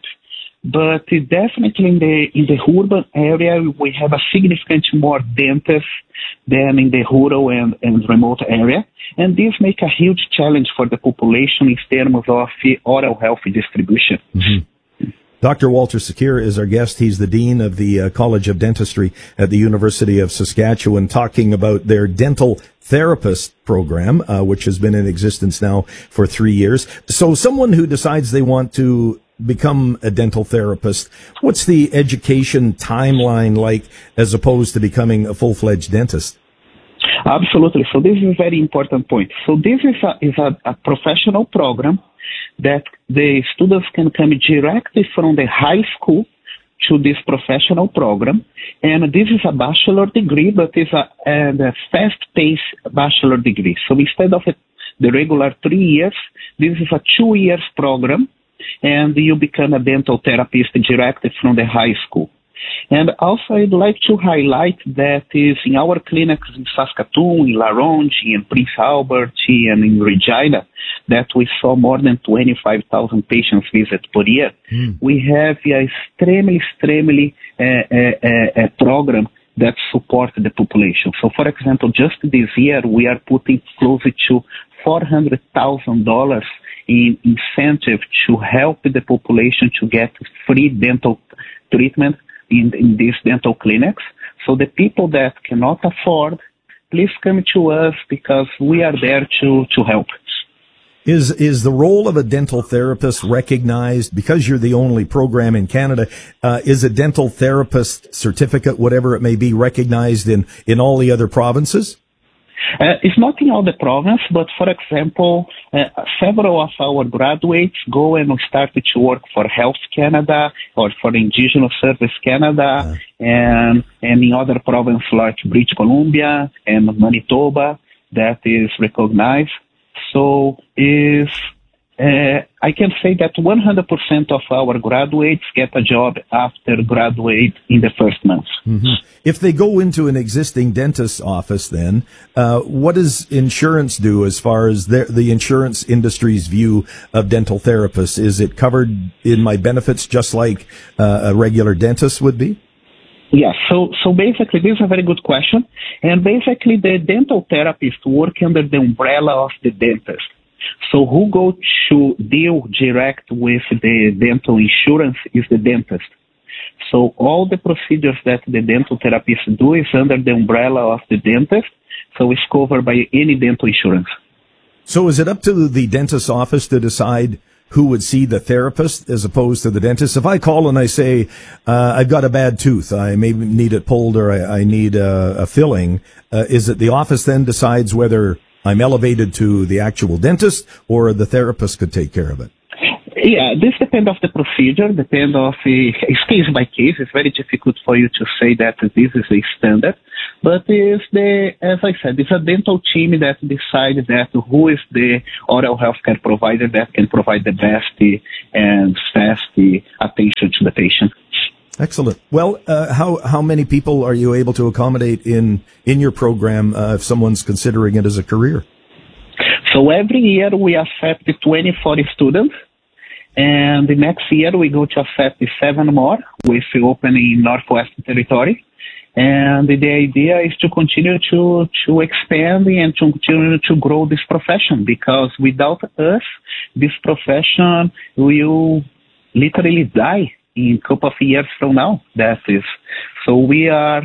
but definitely in the in the urban area we have a significant more dentists than in the rural and, and remote area, and this makes a huge challenge for the population in terms of oral health distribution. Mm-hmm. Doctor Walter Secure is our guest. He's the Dean of the uh, College of Dentistry at the University of Saskatchewan, talking about their dental therapist program, uh, which has been in existence now for three years. So someone who decides they want to become a dental therapist, what's the education timeline like as opposed to becoming a full-fledged dentist? Absolutely. So this is a very important point. So this is a, is a, a professional program that the students can come directly from the high school to this professional program. And this is a bachelor degree, but it's a, a fast-paced bachelor degree. So instead of a, the regular three years, this is a two years program, and you become a dental therapist directly from the high school. And also I'd like to highlight that is in our clinics in Saskatoon, in La Ronge, in Prince Albert, and in Regina, that we saw more than twenty-five thousand patients visit per year. Mm. We have a extremely, extremely uh, uh, uh, program that supports the population. So, for example, just this year, we are putting close to four hundred thousand dollars in incentive to help the population to get free dental treatment in, in these dental clinics. So the people that cannot afford, please come to us because we are there to, to help. Is is the role of a dental therapist recognized because you're the only program in Canada? Uh, is a dental therapist certificate, whatever it may be, recognized in, in all the other provinces? Uh, it's not in all the province, but for example, uh, several of our graduates go and start to work for Health Canada or for Indigenous Service Canada, uh. and and in other provinces like British Columbia and Manitoba, that is recognized. So is uh, I can say that one hundred percent of our graduates get a job after graduate in the first month. Mm-hmm. If they go into an existing dentist's office, then uh, what does insurance do as far as their, the insurance industry's view of dental therapists? Is it covered in my benefits just like uh, a regular dentist would be? Yeah, so so basically this is a very good question. And basically the dental therapists work under the umbrella of the dentist. So who go to deal direct with the dental insurance is the dentist. So all the procedures that the dental therapist do is under the umbrella of the dentist, so it's covered by any dental insurance. So is it up to the dentist's office to decide who would see the therapist as opposed to the dentist? If I call and I say, uh, I've got a bad tooth, I maybe need it pulled or I, I need a, a filling, uh, is it the office then decides whether I'm elevated to the actual dentist or the therapist could take care of it? Yeah, this depends of the procedure, depend of, uh, it's case by case. It's very difficult for you to say that this is a standard. But it's the, as I said, it's a dental team that decides that who is the oral healthcare provider that can provide the best and fast attention to the patient. Excellent. Well, uh, how how many people are you able to accommodate in in your program uh, if someone's considering it as a career? So every year we accept twenty, forty students. And the next year we go to accept seven more with opening Northwest Territory. And the idea is to continue to, to expand and to continue to grow this profession, because without us, this profession will literally die in a couple of years from now. That is, so we are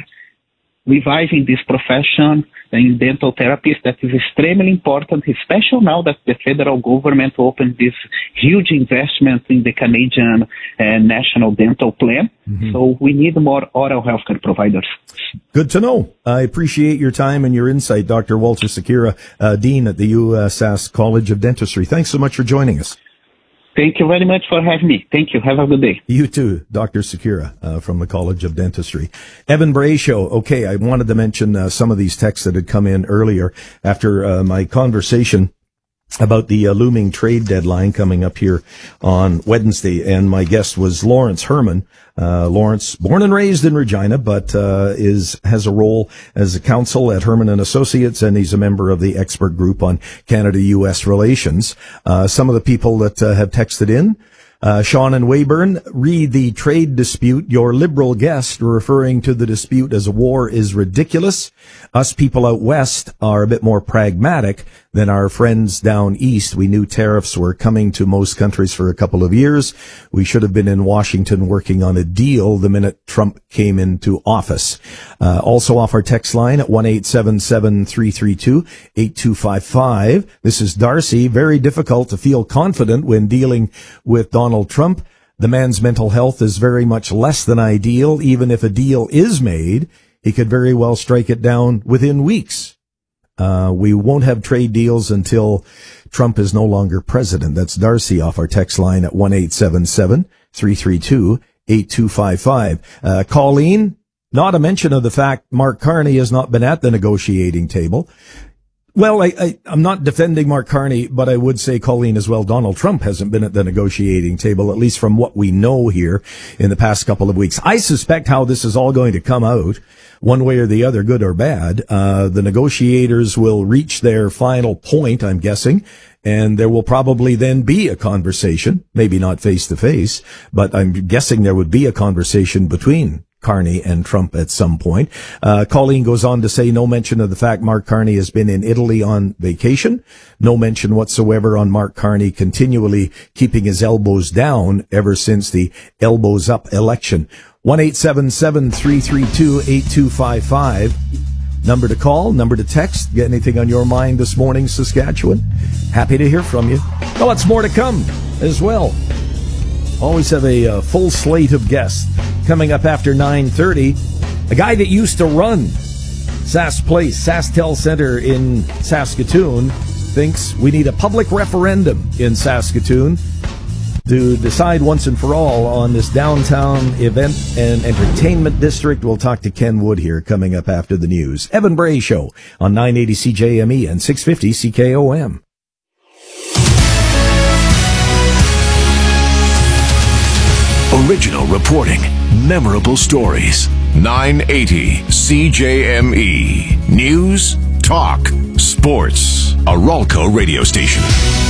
reviving this profession in dental therapies that is extremely important, especially now that the federal government opened this huge investment in the Canadian uh, National Dental Plan. Mm-hmm. So we need more oral healthcare providers. Good to know. I appreciate your time and your insight, Doctor Walter Sikira, uh, Dean at the U S A S College of Dentistry. Thanks so much for joining us. Thank you very much for having me. Thank you. Have a good day. You too, Doctor Sikira uh, from the College of Dentistry. Evan Bray Show. Okay, I wanted to mention uh, some of these texts that had come in earlier after uh, my conversation about the uh, looming trade deadline coming up here on Wednesday. And my guest was Lawrence Herman. Uh, Lawrence, born and raised in Regina, but uh, is has a role as a counsel at Herman and Associates, and he's a member of the expert group on Canada-U S relations. Uh, some of the people that uh, have texted in, Uh, Sean and Weyburn, read the trade dispute. Your liberal guest referring to the dispute as a war is ridiculous. Us people out west are a bit more pragmatic than our friends down east. We knew tariffs were coming to most countries for a couple of years. We should have been in Washington working on a deal the minute Trump came into office. Uh, also off our text line at one eight seven seven, three three two, eight two five five. This is Darcy. Very difficult to feel confident when dealing with Donald Trump. The man's mental health is very much less than ideal. Even if a deal is made, he could very well strike it down within weeks. Uh, we won't have trade deals until Trump is no longer president. That's Darcy off our text line at one eight seven seven, three three two, eight two five five. Uh, Colleen, not a mention of the fact Mark Carney has not been at the negotiating table. Well, I, I, I'm not defending Mark Carney, but I would say, Colleen, as well, Donald Trump hasn't been at the negotiating table, at least from what we know here in the past couple of weeks. I suspect how this is all going to come out, one way or the other, good or bad. Uh, the negotiators will reach their final point, I'm guessing, and there will probably then be a conversation, maybe not face to face, but I'm guessing there would be a conversation between Carney and Trump at some point. Uh, Colleen goes on to say no mention of the fact Mark Carney has been in Italy on vacation. No mention whatsoever on Mark Carney continually keeping his elbows down ever since the elbows up election. one eight seven seven, three three two, eight two five five. Number to call, number to text. Get anything on your mind this morning, Saskatchewan? Happy to hear from you. Well, it's more to come as well. Always have a uh, full slate of guests coming up after nine thirty. A guy that used to run Sask Place, SaskTel Center in Saskatoon, thinks we need a public referendum in Saskatoon to decide once and for all on this downtown event and entertainment district. We'll talk to Ken Wood here coming up after the news. Evan Bray Show on nine eighty C J M E and six fifty C K O M. Original reporting, memorable stories. nine eighty C J M E. News, talk, sports. A Ralco radio station.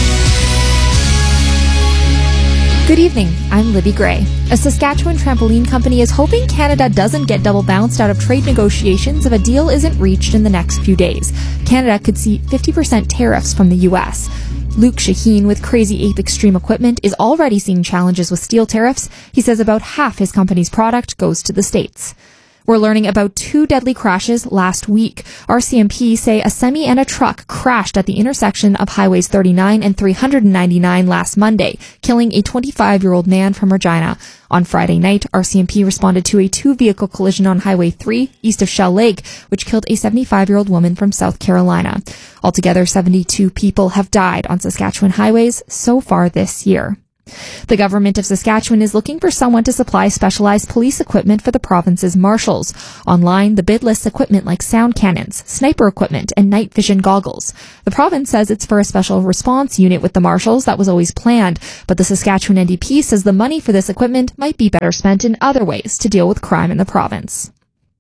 Good evening, I'm Libby Gray. A Saskatchewan trampoline company is hoping Canada doesn't get double bounced out of trade negotiations if a deal isn't reached in the next few days. Canada could see fifty percent tariffs from the U S. Luke Shaheen with Crazy Ape Extreme Equipment is already seeing challenges with steel tariffs. He says about half his company's product goes to the States. We're learning about two deadly crashes last week. R C M P say a semi and a truck crashed at the intersection of Highways thirty-nine and three ninety-nine last Monday, killing a twenty-five-year-old man from Regina. On Friday night, R C M P responded to a two-vehicle collision on Highway three east of Shell Lake, which killed a seventy-five-year-old woman from South Carolina. Altogether, seventy-two people have died on Saskatchewan highways so far this year. The government of Saskatchewan is looking for someone to supply specialized police equipment for the province's marshals. Online, the bid lists equipment like sound cannons, sniper equipment, and night vision goggles. The province says it's for a special response unit with the marshals that was always planned, but the Saskatchewan N D P says the money for this equipment might be better spent in other ways to deal with crime in the province.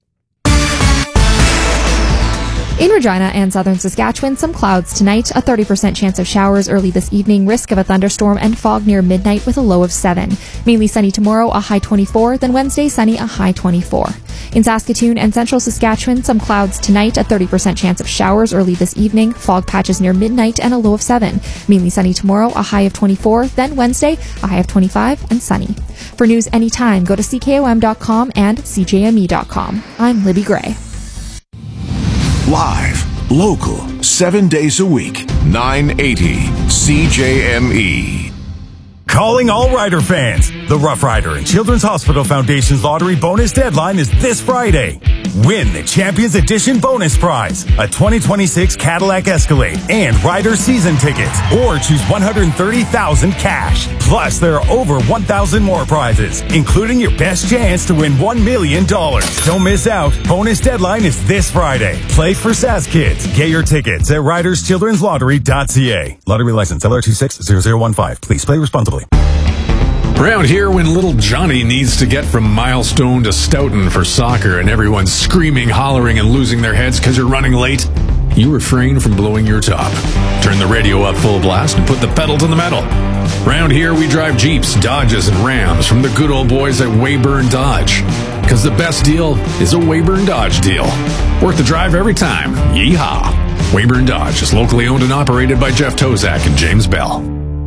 In Regina and southern Saskatchewan, some clouds tonight, a thirty percent chance of showers early this evening, risk of a thunderstorm and fog near midnight with a low of seven. Mainly sunny tomorrow, a high twenty-four, then Wednesday sunny, a high twenty-four. In Saskatoon and central Saskatchewan, some clouds tonight, a thirty percent chance of showers early this evening, fog patches near midnight and a low of seven. Mainly sunny tomorrow, a high of twenty-four, then Wednesday, a high of twenty-five and sunny. For news anytime, go to C K O M dot com and C J M E dot com. I'm Libby Gray. Live, local, seven days a week, nine eighty C J M E. Calling all Rider fans. The Rough Rider and Children's Hospital Foundation's lottery bonus deadline is this Friday. Win the Champions Edition bonus prize, a twenty twenty-six Cadillac Escalade and Rider season tickets, or choose one hundred thirty thousand dollars cash. Plus, there are over one thousand more prizes, including your best chance to win one million dollars. Don't miss out. Bonus deadline is this Friday. Play for Sask Kids. Get your tickets at riders children's lottery dot c a. Lottery license L R two six zero zero one five. Please play responsibly. Around here, when little Johnny needs to get from Milestone to Stoughton for soccer and everyone's screaming, hollering, and losing their heads because you're running late, you refrain from blowing your top. Turn the radio up full blast and put the pedal to the metal. Around here, we drive Jeeps, Dodges, and Rams from the good old boys at Weyburn Dodge. Because the best deal is a Weyburn Dodge deal. Worth the drive every time. Yeehaw! Weyburn Dodge is locally owned and operated by Jeff Tozak and James Bell.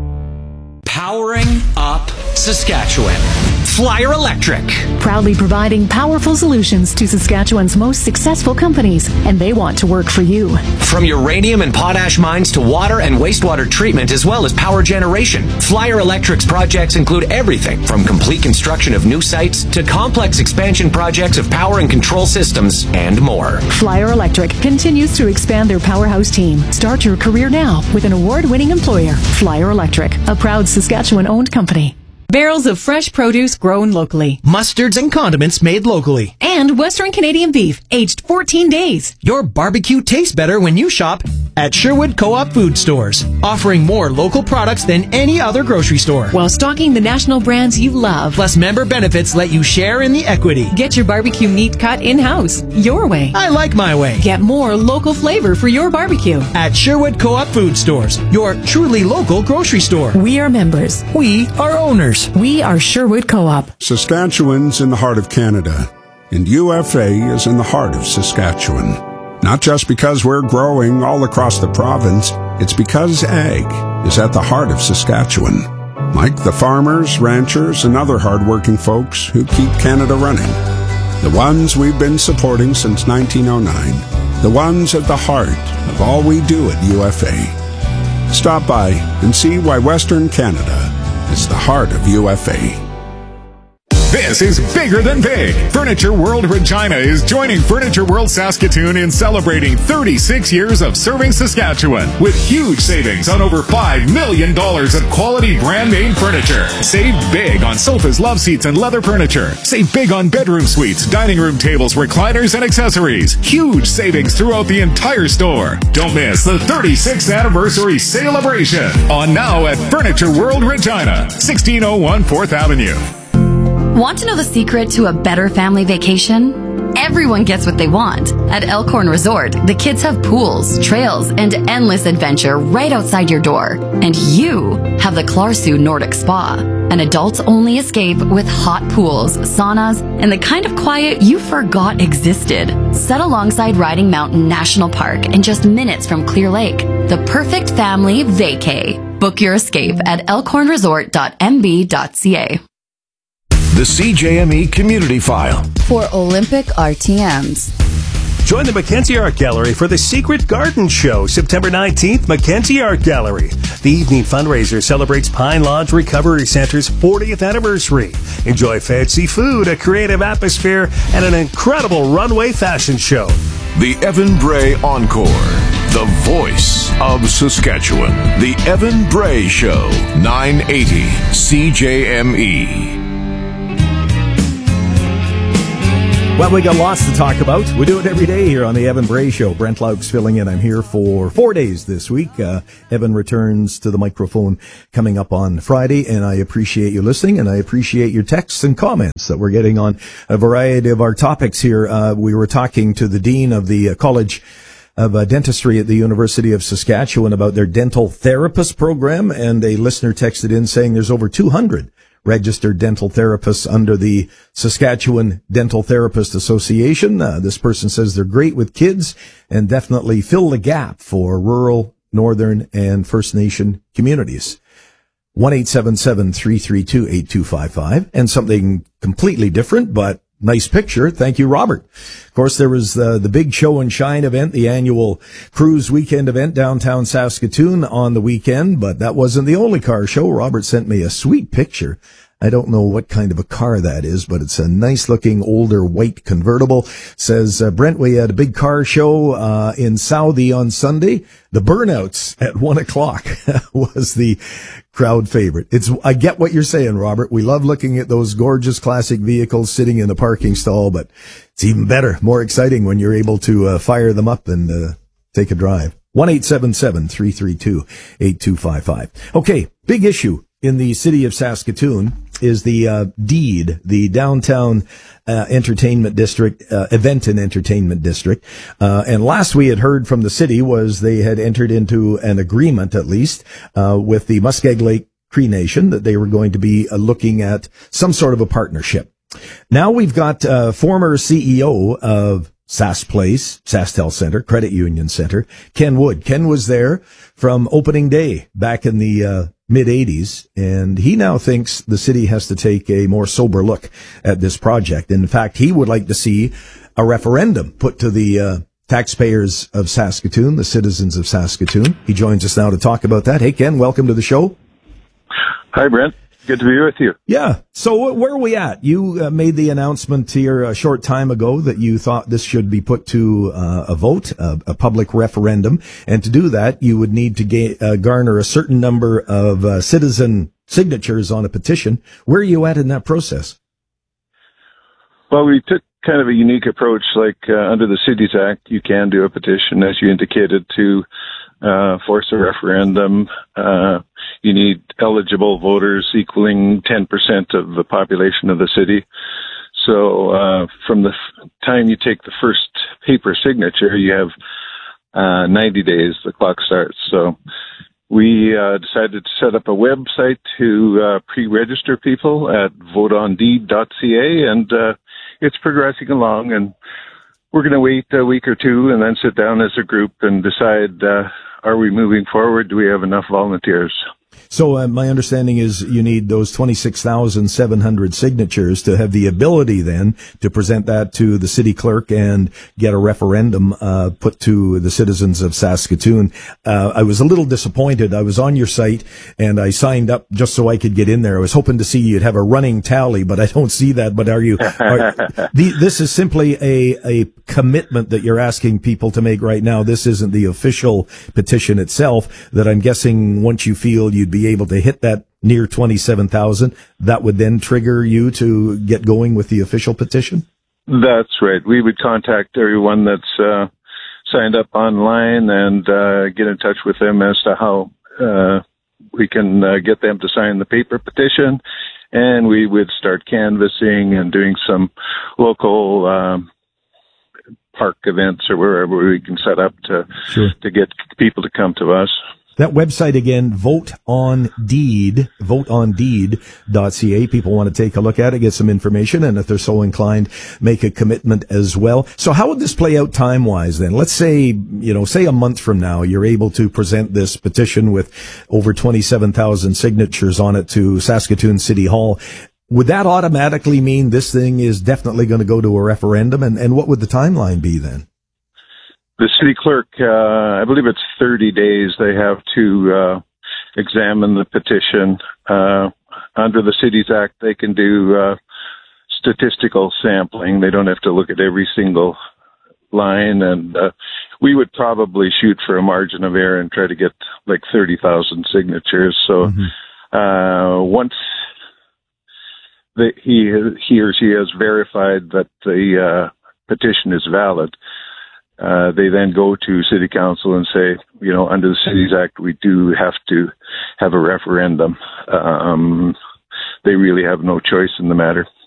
Powering up Saskatchewan. Flyer Electric. Proudly providing powerful solutions to Saskatchewan's most successful companies, and they want to work for you. From uranium and potash mines to water and wastewater treatment, as well as power generation, Flyer Electric's projects include everything from complete construction of new sites to complex expansion projects of power and control systems and more. Flyer Electric continues to expand their powerhouse team. Start your career now with an award-winning employer, Flyer Electric, a proud Saskatchewan-owned company. Barrels of fresh produce grown locally. Mustards and condiments made locally. And Western Canadian beef aged fourteen days. Your barbecue tastes better when you shop at Sherwood Co-op Food Stores, offering more local products than any other grocery store. While stocking the national brands you love. Plus member benefits let you share in the equity. Get your barbecue meat cut in-house, your way. I like my way. Get more local flavor for your barbecue. At Sherwood Co-op Food Stores, your truly local grocery store. We are members. We are owners. We are Sherwood Co-op. Saskatchewan's in the heart of Canada, and U F A is in the heart of Saskatchewan. Not just because we're growing all across the province, it's because ag is at the heart of Saskatchewan. Like the farmers, ranchers, and other hardworking folks who keep Canada running. The ones we've been supporting since nineteen oh nine. The ones at the heart of all we do at U F A. Stop by and see why Western Canada is the heart of U F A. This is bigger than big. Furniture World Regina is joining Furniture World Saskatoon in celebrating thirty-six years of serving Saskatchewan with huge savings on over five million dollars of quality brand name furniture. Save big on sofas, love seats, and leather furniture. Save big on bedroom suites, dining room tables, recliners, and accessories. Huge savings throughout the entire store. Don't miss the thirty-sixth anniversary celebration on now at Furniture World Regina, sixteen oh one fourth Avenue. Want to know the secret to a better family vacation? Everyone gets what they want. At Elkhorn Resort, the kids have pools, trails, and endless adventure right outside your door. And you have the Klarsu Nordic Spa, an adults-only escape with hot pools, saunas, and the kind of quiet you forgot existed. Set alongside Riding Mountain National Park and just minutes from Clear Lake. The perfect family vacay. Book your escape at elkhorn resort dot m b dot c a. The C J M E Community File. For Olympic R T Ms. Join the Mackenzie Art Gallery for the Secret Garden Show, September nineteenth, Mackenzie Art Gallery. The evening fundraiser celebrates Pine Lodge Recovery Center's fortieth anniversary. Enjoy fancy food, a creative atmosphere, and an incredible runway fashion show. The Evan Bray Encore. The voice of Saskatchewan. The Evan Bray Show, nine eighty C J M E. Well, we got lots to talk about. We do it every day here on the Evan Bray Show. Brent Lauk's filling in. I'm here for four days this week. Uh, Evan returns to the microphone coming up on Friday, and I appreciate you listening, and I appreciate your texts and comments that we're getting on a variety of our topics here. Uh, we were talking to the dean of the uh, College of uh, Dentistry at the University of Saskatchewan about their dental therapist program, and a listener texted in saying there's over two hundred registered dental therapists under the Saskatchewan Dental Therapist Association. Uh, this person says they're great with kids and definitely fill the gap for rural, northern, and First Nation communities. one eight seven seven, three three two, eight two five five. And something completely different, but nice picture. Thank you, Robert. Of course, there was the, the big Show and Shine event, the annual cruise weekend event downtown Saskatoon on the weekend, but that wasn't the only car show. Robert sent me a sweet picture. I don't know what kind of a car that is, but it's a nice looking older white convertible. Says, uh, Brent, we had a big car show, uh, in Southie on Sunday. The Burnouts at one o'clock was the crowd favorite. It's, I get what you're saying, Robert. We love looking at those gorgeous classic vehicles sitting in the parking stall, but it's even better, more exciting when you're able to uh, fire them up and uh, take a drive. one eight seven seven, three three two, eight two five five. Okay, big issue in the city of Saskatoon is the uh, deed, the downtown uh, entertainment district, uh, event and entertainment district. Uh, and last we had heard from the city was they had entered into an agreement, at least, uh, with the Muskeg Lake Cree Nation, that they were going to be uh, looking at some sort of a partnership. Now we've got uh, former C E O of Sask Place, SaskTel Center, Credit Union Center, Ken Wood. Ken was there from opening day back in the uh, mid eighties, and he now thinks the city has to take a more sober look at this project. In fact, he would like to see a referendum put to the uh, taxpayers of Saskatoon, the citizens of Saskatoon. He joins us now to talk about that. Hey, Ken, welcome to the show. Hi, Brent. Good to be with you. Yeah. So where are we at? You uh, made the announcement here a short time ago that you thought this should be put to uh, a vote, uh, a public referendum. And to do that, you would need to ga- uh, garner a certain number of uh, citizen signatures on a petition. Where are you at in that process? Well, we took kind of a unique approach. Like uh, under the Cities Act, you can do a petition, as you indicated, to uh, force a referendum. Uh, you need eligible voters equaling ten percent of the population of the city. So uh, from the f- time you take the first paper signature, you have uh, ninety days, the clock starts. So we uh, decided to set up a website to uh, pre-register people at vote on deed dot c a, and uh, it's progressing along, and we're going to wait a week or two and then sit down as a group and decide, uh, are we moving forward? Do we have enough volunteers? So uh, my understanding is you need those twenty-six thousand seven hundred signatures to have the ability then to present that to the city clerk and get a referendum uh, put to the citizens of Saskatoon. Uh, I was a little disappointed. I was on your site and I signed up just so I could get in there. I was hoping to see you'd have a running tally, but I don't see that. But are you? Are, the, this is simply a a commitment that you're asking people to make right now. This isn't the official petition itself. That I'm guessing once you feel you'd be able to hit that near twenty-seven thousand, that would then trigger you to get going with the official petition? That's right. We would contact everyone that's uh, signed up online and uh, get in touch with them as to how uh, we can uh, get them to sign the paper petition. And we would start canvassing and doing some local um, park events or wherever we can set up to sure. to get people to come to us. That website again, vote on deed, vote on deed dot c a. People want to take a look at it, get some information, and if they're so inclined, make a commitment as well. So how would this play out time-wise then? Let's say, you know, say a month from now, you're able to present this petition with over twenty-seven thousand signatures on it to Saskatoon City Hall. Would that automatically mean this thing is definitely going to go to a referendum? And, and what would the timeline be then? The city clerk, uh, I believe it's thirty days they have to uh, examine the petition. Uh, under the Cities Act, they can do uh, statistical sampling. They don't have to look at every single line. And uh, we would probably shoot for a margin of error and try to get like thirty thousand signatures. So mm-hmm. uh, once the, he, he or she has verified that the uh, petition is valid, Uh, they then go to City Council and say, you know, under the Cities Act, we do have to have a referendum. Um, they really have no choice in the matter.